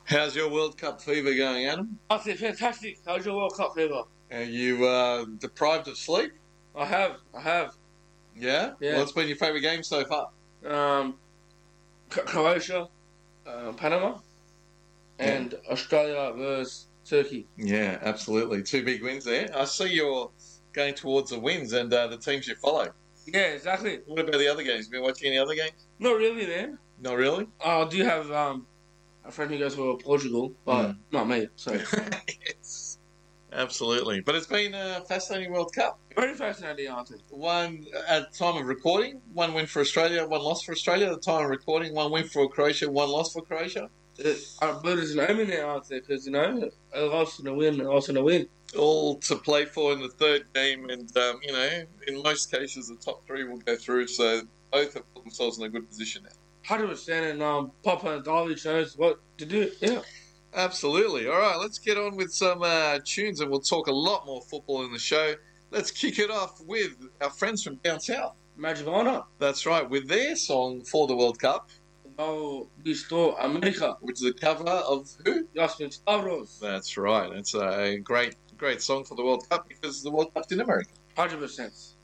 How's your World Cup fever going, Adam? I think fantastic. How's your World Cup fever? Are you deprived of sleep? I have. Yeah? Yeah. What's been your favourite game so far? Croatia, Panama, and Australia versus Turkey. Yeah, absolutely. Two big wins there. I see you're going towards the wins and the teams you follow. Yeah, exactly. What about the other games? Been watching any other games? Not really, man. Not really? I do have a friend who goes for Portugal, but not me. So Yes, absolutely. But it's been a fascinating World Cup. very fascinating, aren't it? One at the time of recording, one win for Australia, one loss for Australia. At the time of recording, one win for Croatia, one loss for Croatia. I believe there's an omen there, aren't there? Because a loss and a win, a loss and a win. All to play for in the third game, and in most cases, the top three will go through. So both have put themselves in a good position now. 100%, and Papa Dolly knows what to do. Yeah. Absolutely. All right, let's get on with some tunes, and we'll talk a lot more football in the show. Let's kick it off with our friends from down south. Magic Honor. That's right, with their song for the World Cup, Oh, Visto America. which is a cover of who? Jasmin Stavros. That's right. It's a great song for the World Cup because the World Cup's in America. 100%.